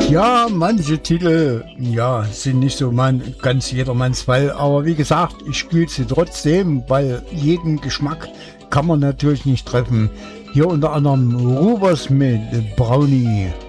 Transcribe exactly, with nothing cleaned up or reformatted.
Ja, manche Titel, ja, sind nicht so mein, ganz jedermanns Fall. Aber wie gesagt, ich spiele sie trotzdem, weil jeden Geschmack kann man natürlich nicht treffen. Hier unter anderem Rubers mit Brownie.